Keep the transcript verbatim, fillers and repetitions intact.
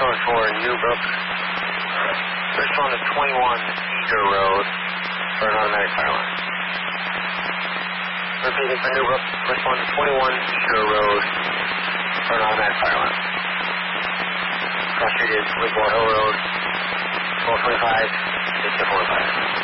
one for Newbrook. Respond to twenty-one Eager Road for an automatic fire alarm. Repeating for Newbrook. Respond to twenty-one Eager Road for an automatic fire alarm. Cross street is Whitmore Hill Road, twelve twenty-five, six four five.